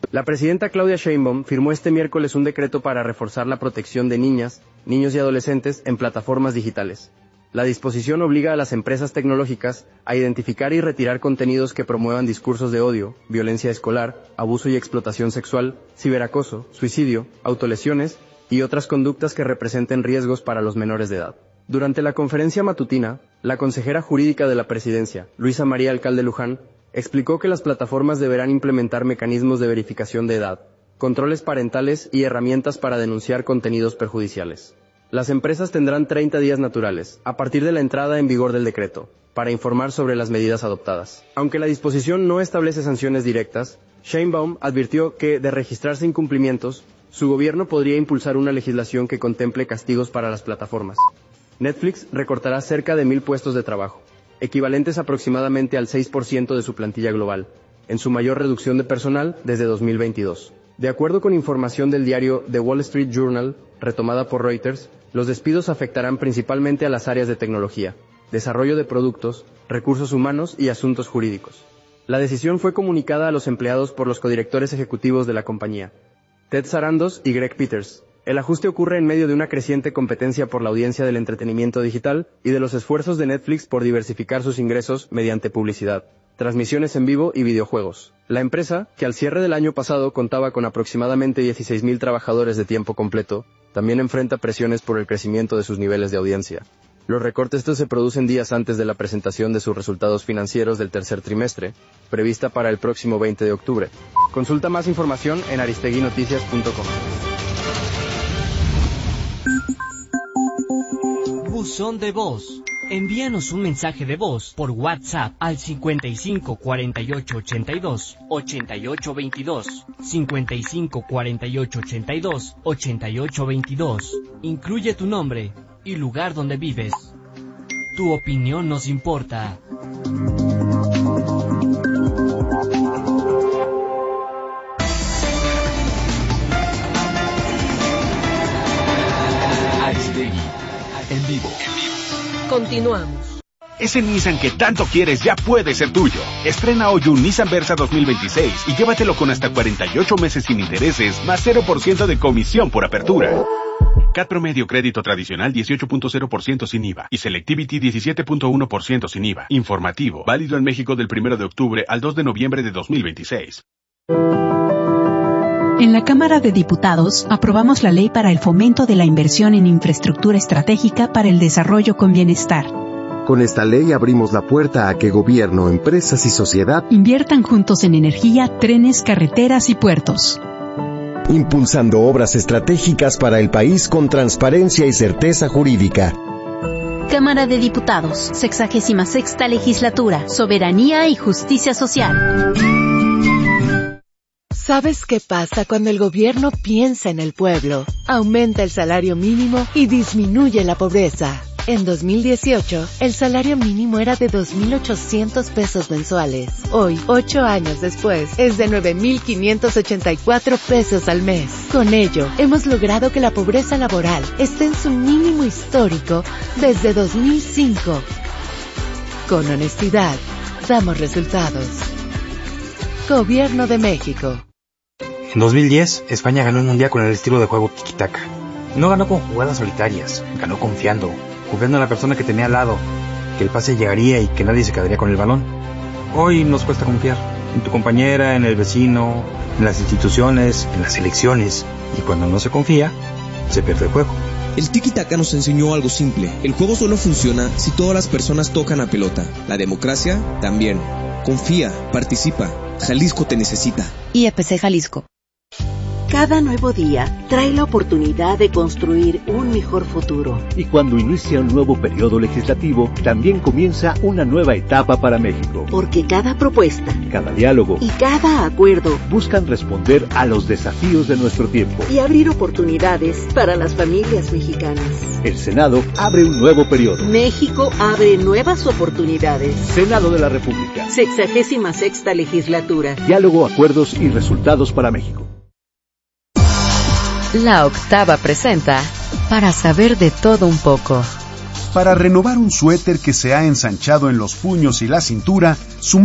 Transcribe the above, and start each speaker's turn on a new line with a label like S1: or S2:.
S1: La presidenta Claudia Sheinbaum firmó este miércoles un decreto para reforzar la protección de niñas, niños y adolescentes en plataformas digitales. La disposición obliga a las empresas tecnológicas a identificar y retirar contenidos que promuevan discursos de odio, violencia escolar, abuso y explotación sexual, ciberacoso, suicidio, autolesiones y otras conductas que representen riesgos para los menores de edad. Durante la conferencia matutina, la consejera jurídica de la presidencia, Luisa María Alcalde Luján, explicó que las plataformas deberán implementar mecanismos de verificación de edad, controles parentales y herramientas para denunciar contenidos perjudiciales. Las empresas tendrán 30 días naturales, a partir de la entrada en vigor del decreto, para informar sobre las medidas adoptadas. Aunque la disposición no establece sanciones directas, Sheinbaum advirtió que, de registrarse incumplimientos, su gobierno podría impulsar una legislación que contemple castigos para las plataformas. Netflix recortará cerca de 1,000 puestos de trabajo, equivalentes aproximadamente al 6% de su plantilla global, en su mayor reducción de personal desde 2022. De acuerdo con información del diario The Wall Street Journal, retomada por Reuters, los despidos afectarán principalmente a las áreas de tecnología, desarrollo de productos, recursos humanos y asuntos jurídicos. La decisión fue comunicada a los empleados por los codirectores ejecutivos de la compañía, Ted Sarandos y Greg Peters. El ajuste ocurre en medio de una creciente competencia por la audiencia del entretenimiento digital y de los esfuerzos de Netflix por diversificar sus ingresos mediante publicidad, transmisiones en vivo y videojuegos. La empresa, que al cierre del año pasado contaba con aproximadamente 16,000 trabajadores de tiempo completo, también enfrenta presiones por el crecimiento de sus niveles de audiencia. Los recortes se producen días antes de la presentación de sus resultados financieros del tercer trimestre, prevista para el próximo 20 de octubre. Consulta más información en aristeguinoticias.com.
S2: Buzón de voz. Envíanos un mensaje de voz por WhatsApp al 55 48 82 88 22, 55 48 82 88 22. Incluye tu nombre y lugar donde vives. Tu opinión nos importa.
S3: Aristegui, en vivo.
S4: Continuamos.
S5: Ese Nissan que tanto quieres ya puede ser tuyo. Estrena hoy un Nissan Versa 2026 y llévatelo con hasta 48 meses sin intereses, más 0% de comisión por apertura. CAT promedio crédito tradicional 18.0% sin IVA y Selectivity 17.1% sin IVA. Informativo, válido en México del 1 de octubre al 2 de noviembre de 2026.
S6: En la Cámara de Diputados, aprobamos la Ley para el Fomento de la Inversión en Infraestructura Estratégica para el Desarrollo con Bienestar.
S7: Con esta ley abrimos la puerta a que gobierno, empresas y sociedad
S6: inviertan juntos en energía, trenes, carreteras y puertos.
S7: Impulsando obras estratégicas para el país con transparencia y certeza jurídica.
S8: Cámara de Diputados, 66ª Legislatura, Soberanía y Justicia Social.
S4: ¿Sabes qué pasa cuando el gobierno piensa en el pueblo? Aumenta el salario mínimo y disminuye la pobreza. En 2018, el salario mínimo era de 2,800 pesos mensuales. Hoy, 8 años después, es de 9,584 pesos al mes. Con ello, hemos logrado que la pobreza laboral esté en su mínimo histórico desde 2005. Con honestidad, damos resultados. Gobierno de México.
S9: En 2010, España ganó el Mundial con el estilo de juego tiki-taka. No ganó con jugadas solitarias, ganó confiando en la persona que tenía al lado, que el pase llegaría y que nadie se quedaría con el balón. Hoy nos cuesta confiar en tu compañera, en el vecino, en las instituciones, en las elecciones. Y cuando no se confía, se pierde el juego.
S10: El tiki-taka nos enseñó algo simple. El juego solo funciona si todas las personas tocan la pelota. La democracia también. Confía, participa. Jalisco te necesita.
S11: IEPC Jalisco. Cada nuevo día trae la oportunidad de construir un mejor futuro.
S12: Y cuando inicia un nuevo periodo legislativo, también comienza una nueva etapa para México.
S11: Porque cada propuesta,
S12: cada diálogo
S11: y cada acuerdo
S12: buscan responder a los desafíos de nuestro tiempo
S11: y abrir oportunidades para las familias mexicanas.
S12: El Senado abre un nuevo periodo.
S11: México abre nuevas oportunidades.
S12: Senado de la República.
S11: 66ª Legislatura.
S12: Diálogo, acuerdos y resultados para México.
S13: La Octava presenta Para saber de todo un poco.
S14: Para renovar un suéter que se ha ensanchado en los puños y la cintura, su